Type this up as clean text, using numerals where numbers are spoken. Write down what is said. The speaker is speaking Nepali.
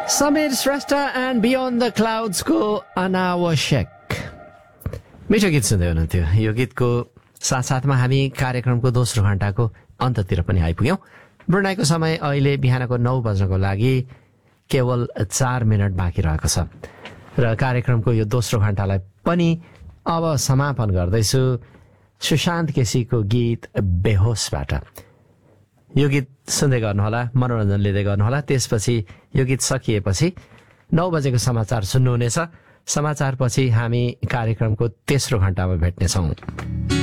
Samir Shrestha and beyond the क्लाउड्सको अनावश्यक मिठो गीत सुन्दै हुनुहुन्थ्यो। यो गीतको साथसाथमा हामी कार्यक्रमको दोस्रो घण्टाको अन्ततिर पनि आइपुग्यौँ। ब्रुनाईको समय अहिले बिहानको 9 बज्नको लागि केवल 4 मिनट बाँकी रहेको छ र कार्यक्रमको यो दोस्रो घण्टालाई पनि अब समापन गर्दैछु सुशान्त केसीको गीत बेहोसबाट। यो गीत सुन्दै गर्नुहोला, मनोरञ्जन लिँदै गर्नुहोला। त्यसपछि यो गीत सकिएपछि 9 बजेको समाचार सुन्नुहुनेछ। समाचारपछि हामी कार्यक्रमको तेस्रो घण्टामा भेट्नेछौँ।